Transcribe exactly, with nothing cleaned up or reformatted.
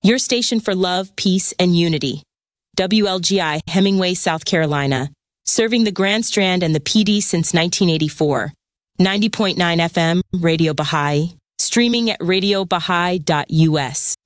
Your station for love, peace, and unity. W L G I, Hemingway, South Carolina. Serving the Grand Strand and the P D since nineteen eighty-four. ninety point nine F M, Radio Baha'i. Streaming at radio baha'i dot U S.